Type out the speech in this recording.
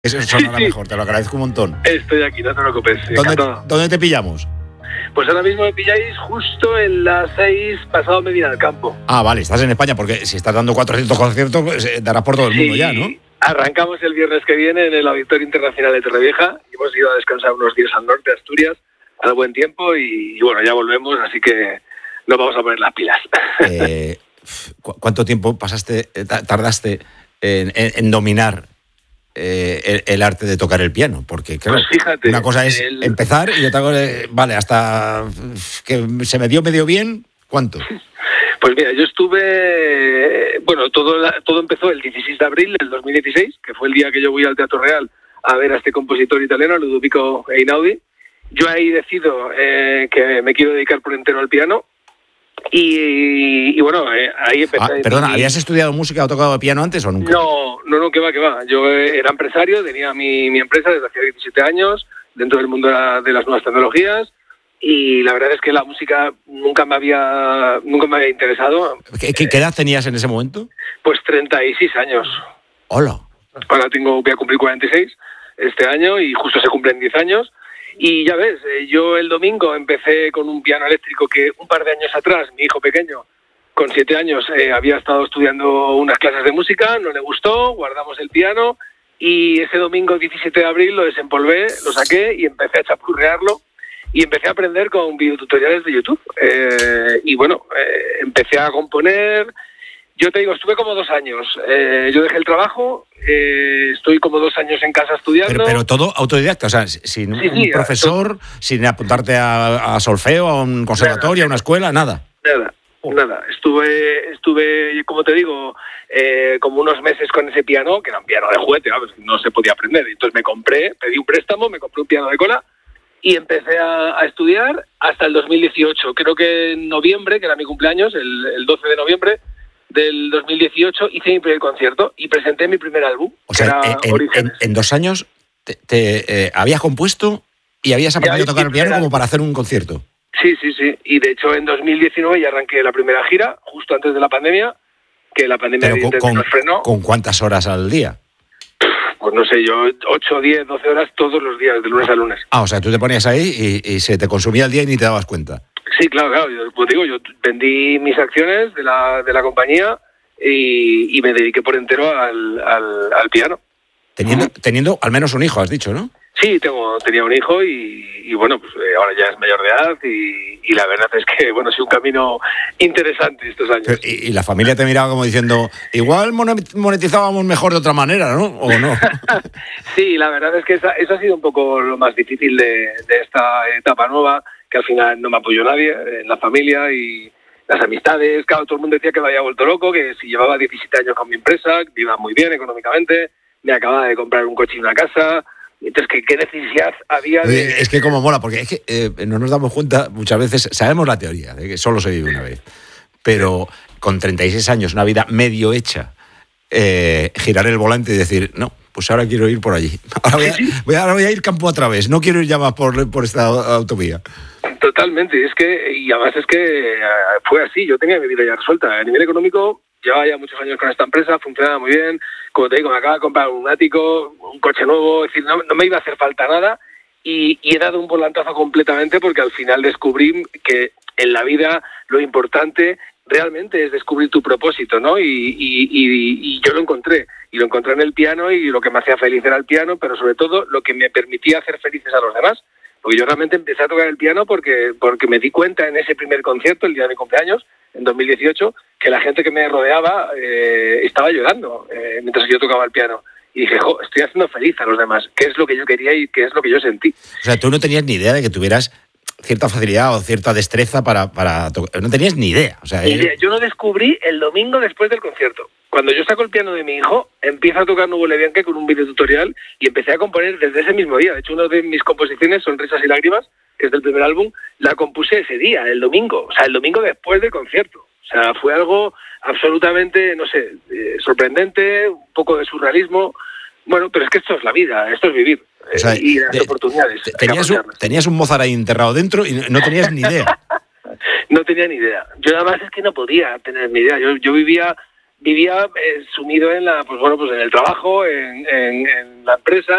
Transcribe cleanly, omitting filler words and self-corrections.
Eso sonará mejor, te lo agradezco un montón. Estoy aquí, no te preocupes. ¿Dónde te pillamos? Pues ahora mismo me pilláis justo en las 6 pasado Medina del Campo. Ah, vale, estás en España, porque si estás dando 400 conciertos, pues, darás por todo el mundo ya, ¿no? Arrancamos el viernes que viene en el Auditorio Internacional de Torrevieja y hemos ido a descansar unos días al norte de Asturias, al buen tiempo, y bueno, ya volvemos, así que nos vamos a poner las pilas. ¿Cuánto tiempo tardaste en dominar el arte de tocar el piano? Porque claro, pues fíjate, una cosa es empezar y otra cosa es, vale, hasta que se me dio medio bien, ¿cuánto? Pues mira, yo estuve, bueno, todo empezó el 16 de abril del 2016, que fue el día que yo voy al Teatro Real a ver a este compositor italiano, Ludovico Einaudi. Yo ahí decido que me quiero dedicar por entero al piano. Y bueno, ahí empecé. Perdona, ¿habías estudiado música o tocado piano antes o nunca? No, que va. Yo era empresario, tenía mi empresa desde hacía 17 años, dentro del mundo de las nuevas tecnologías, y la verdad es que la música nunca me había interesado. ¿Qué edad tenías en ese momento? Pues 36 años. Hola. Ahora voy a cumplir 46 este año y justo se cumplen 10 años. Y ya ves, yo el domingo empecé con un piano eléctrico que un par de años atrás, mi hijo pequeño, con 7 años, había estado estudiando unas clases de música, no le gustó, guardamos el piano y ese domingo 17 de abril lo desempolvé, lo saqué y empecé a chapurrearlo y empecé a aprender con videotutoriales de YouTube. Y bueno, empecé a componer. Yo te digo, estuve como 2 años. Yo dejé el trabajo, estoy como 2 años en casa estudiando. Pero todo autodidacta, o sea, sin un profesor, sin apuntarte a solfeo, a un conservatorio, a una escuela, nada. Nada. Estuve, como te digo, como unos meses con ese piano, que era un piano de juguete, no se podía aprender. Entonces pedí un préstamo, me compré un piano de cola y empecé a estudiar hasta el 2018. Creo que en noviembre, que era mi cumpleaños, el 12 de noviembre, del 2018 hice mi primer concierto y presenté mi primer álbum. O sea, en 2 años te habías compuesto y habías aprendido a tocar el piano como para hacer un concierto. Sí. Y de hecho en 2019 ya arranqué la primera gira, justo antes de la pandemia, que la pandemia evidentemente nos frenó. ¿Con cuántas horas al día? Pues no sé, yo 8, 10, 12 horas todos los días, de lunes a lunes. O sea, tú te ponías ahí y se te consumía el día y ni te dabas cuenta. Sí, claro. Yo vendí mis acciones de la compañía y me dediqué por entero al piano. Teniendo al menos un hijo, has dicho, ¿no? Sí, tenía un hijo y bueno, pues ahora ya es mayor de edad y la verdad es que, bueno, ha sido un camino interesante estos años. Y la familia te miraba como diciendo, igual monetizábamos mejor de otra manera, ¿no? ¿O no? Sí, la verdad es que eso ha sido un poco lo más difícil de esta etapa nueva, que al final no me apoyó nadie en la familia y las amistades. Claro, todo el mundo decía que me había vuelto loco, que si llevaba 17 años con mi empresa, que iba muy bien económicamente, me acababa de comprar un coche y una casa. Entonces, ¿qué necesidad había de...? Es que como mola, porque es que no nos damos cuenta, muchas veces, sabemos la teoría, de que solo se vive una vez, pero con 36 años, una vida medio hecha, girar el volante y decir, no, pues ahora quiero ir por allí. Ahora voy a ir campo a través, no quiero ir ya más por esta autovía. Totalmente, y además es que fue así, yo tenía mi vida ya resuelta. A nivel económico, llevaba ya muchos años con esta empresa, funcionaba muy bien. Como te digo, me acaba de comprar un ático, un coche nuevo, es decir, no me iba a hacer falta nada y he dado un volantazo completamente porque al final descubrí que en la vida lo importante realmente es descubrir tu propósito, ¿no? Y yo lo encontré en el piano y lo que me hacía feliz era el piano, pero sobre todo lo que me permitía hacer felices a los demás. Porque yo realmente empecé a tocar el piano porque me di cuenta en ese primer concierto, el día de mi cumpleaños, en 2018, que la gente que me rodeaba estaba llorando mientras yo tocaba el piano. Y dije, estoy haciendo feliz a los demás, que es lo que yo quería y que es lo que yo sentí. O sea, tú no tenías ni idea de que tuvieras cierta facilidad o cierta destreza para tocar. No tenías ni idea. O sea, yo lo descubrí el domingo después del concierto. Cuando yo saco el piano de mi hijo, empiezo a tocar Nubole Bianche con un videotutorial y empecé a componer desde ese mismo día. De hecho, una de mis composiciones, Sonrisas y Lágrimas, que es del primer álbum, la compuse ese día, el domingo. O sea, el domingo después del concierto. O sea, fue algo absolutamente, no sé, sorprendente, un poco de surrealismo. Bueno, pero es que esto es la vida, esto es vivir. O sea, y las oportunidades. Tenías un Mozart ahí enterrado dentro y no tenías ni idea. No tenía ni idea. Yo además es que no podía tener ni idea. Yo vivía sumido en en el trabajo, en la empresa.